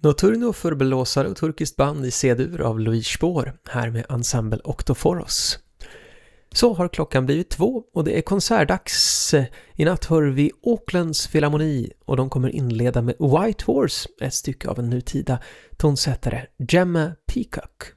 Notturno för blåsare och turkiskt band i C-dur av Louise Spohr, här med ensemble Octoforos. Så har klockan blivit 2 och det är konsertdags. I natt hör vi Aucklands Filharmoni och de kommer inleda med White Horse, ett stycke av en nutida tonsättare, Gemma Peacock.